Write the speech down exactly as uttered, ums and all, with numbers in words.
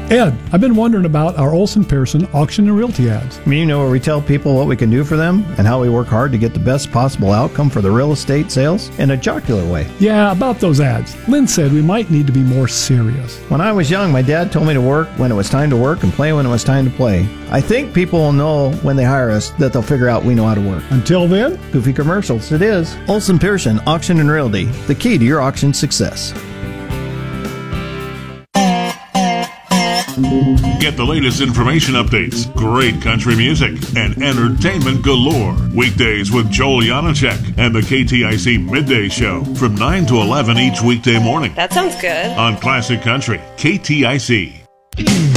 Ed, I've been wondering about our Olson Pearson auction and realty ads. I mean, you know, where we tell people what we can do for them and how we work hard to get the best possible outcome for the real estate sales in a jocular way. Yeah, about those ads. Lynn said we might need to be more serious. When I was young, my dad told me to work when it was time to work and play when it was time to play. I think people will know when they hire us that they'll figure out we know how to work. Until then, goofy commercials, it is. Olson Pearson, Auction and Realty, the key to your auction success. Get the latest information updates, great country music, and entertainment galore. Weekdays with Joel Janacek and the K T I C Midday Show from nine to eleven each weekday morning. That sounds good. On Classic Country, K T I C.